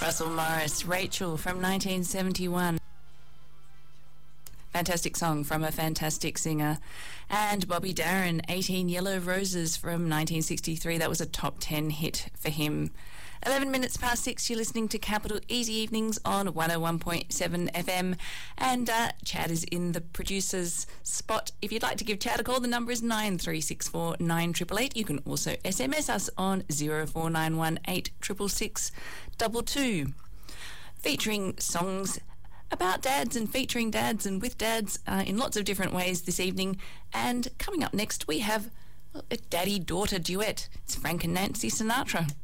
Russell Morris, Rachel from 1971. Fantastic song from a fantastic singer. And Bobby Darin, 18 Yellow Roses from 1963. That was a top 10 hit for him. 11 minutes past 6, you're listening to Capital Easy Evenings on 101.7 FM. And Chad is in the producer's spot. If you'd like to give Chad a call, the number is 9364 9888. You can also SMS us on 0491 866 222. Featuring songs about dads and featuring dads and with dads in lots of different ways this evening. And coming up next, we have a daddy-daughter duet. It's Frank and Nancy Sinatra.